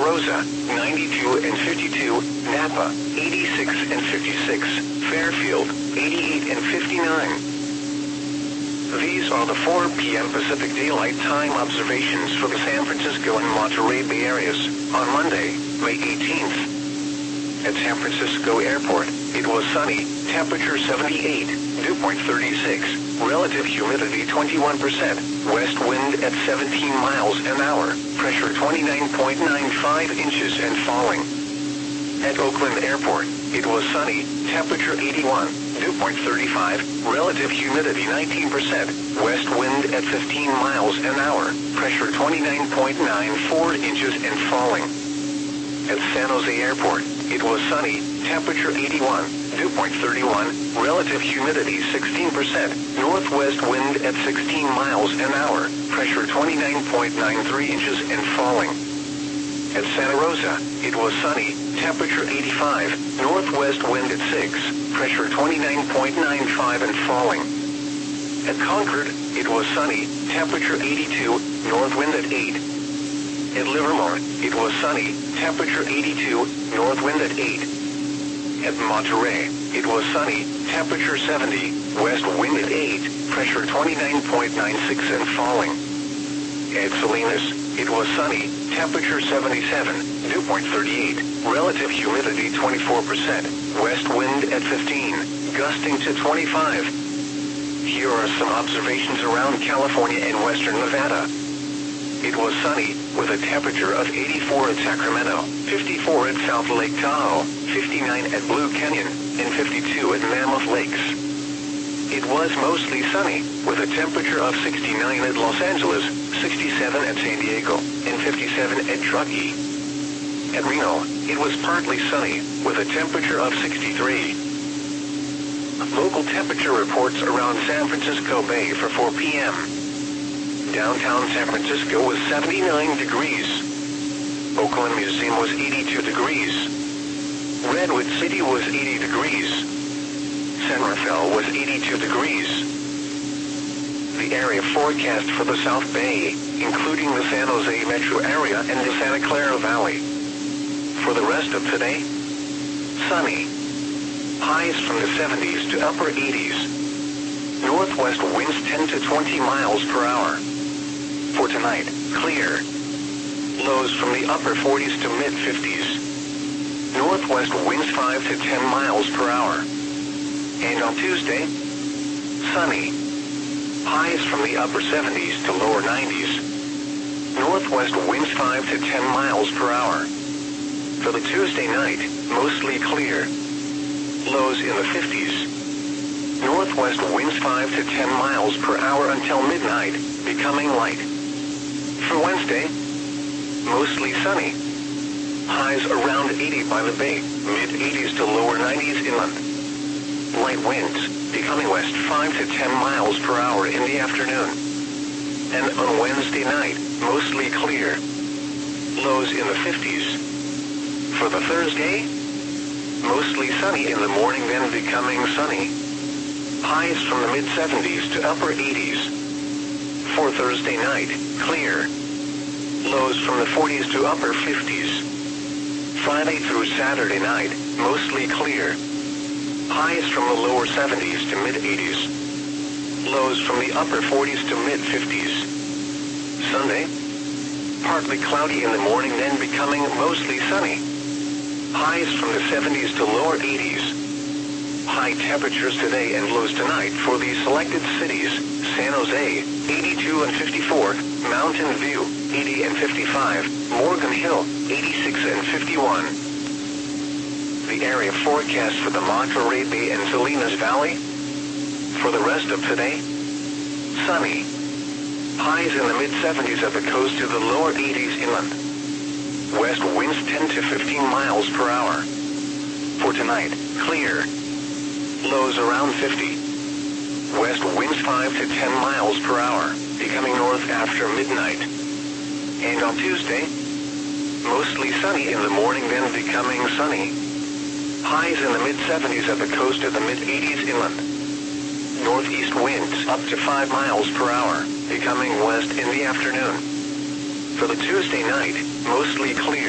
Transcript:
Rosa, 92 and 52, Napa, 86 and 56, Fairfield, 88 and 59. These are the 4 p.m. Pacific Daylight Time observations for the San Francisco and Monterey Bay areas on Monday, May 18th. At San Francisco Airport, it was sunny, temperature 78, dew point 36, relative humidity 21%, west wind at 17 miles an hour, pressure 29.95 inches and falling. At Oakland Airport, it was sunny, temperature 81, dew point 35, relative humidity 19%, west wind at 15 miles an hour, pressure 29.94 inches and falling. At San Jose Airport, it was sunny, temperature 81, dew point 31, relative humidity 16%, northwest wind at 16 miles an hour, pressure 29.93 inches and falling. At Santa Rosa, it was sunny, temperature 85, northwest wind at 6, pressure 29.95 and falling. At Concord, it was sunny, temperature 82, north wind at 8. At Livermore, it was sunny, temperature 82, north wind at 8. At Monterey, it was sunny, temperature 70, west wind at 8, pressure 29.96 and falling. At Salinas, it was sunny, temperature 77, dew point 38, relative humidity 24%, west wind at 15, gusting to 25. Here are some observations around California and western Nevada. It was sunny, with a temperature of 84 at Sacramento, 54 at South Lake Tahoe, 59 at Blue Canyon, and 52 at Mammoth Lakes. It was mostly sunny, with a temperature of 69 at Los Angeles, 67 at San Diego, and 57 at Truckee. At Reno, it was partly sunny, with a temperature of 63. Local temperature reports around San Francisco Bay for 4 p.m. Downtown San Francisco was 79 degrees. Oakland Museum was 82 degrees. Redwood City was 80 degrees. San Rafael was 82 degrees. The area forecast for the South Bay, including the San Jose metro area and the Santa Clara Valley. For the rest of today, sunny. Highs from the 70s to upper 80s. Northwest winds 10 to 20 miles per hour. For tonight, clear. Lows from the upper 40s to mid-50s. Northwest winds 5 to 10 miles per hour. And on Tuesday, sunny. Highs from the upper 70s to lower 90s. Northwest winds 5 to 10 miles per hour. For the Tuesday night, mostly clear. Lows in the 50s. Northwest winds 5 to 10 miles per hour until midnight, becoming light. For Wednesday, mostly sunny. Highs around 80 by the bay, mid-80s to lower 90s inland. Light winds, becoming west 5 to 10 miles per hour in the afternoon. And on Wednesday night, mostly clear. Lows in the 50s. For the Thursday, mostly sunny in the morning, then becoming sunny. Highs from the mid-70s to upper 80s. For Thursday night, clear. Lows from the 40s to upper 50s. Friday through Saturday night, mostly clear. Highs from the lower 70s to mid-80s. Lows from the upper 40s to mid-50s. Sunday, partly cloudy in the morning, then becoming mostly sunny. Highs from the 70s to lower 80s. High temperatures today and lows tonight for the selected cities: San Jose, 82 and 54, Mountain View, 80 and 55, Morgan Hill, 86 and 51. The area forecast for the Monterey Bay and Salinas Valley. For the rest of today, sunny. Highs in the mid-70s at the coast to the lower 80s inland. West winds 10 to 15 miles per hour. For tonight, clear. Lows around 50. West winds 5 to 10 miles per hour, becoming north after midnight. And on Tuesday, mostly sunny in the morning, then becoming sunny. Highs in the mid-70s at the coast to the mid-80s inland. Northeast winds up to 5 miles per hour, becoming west in the afternoon. For the Tuesday night, mostly clear.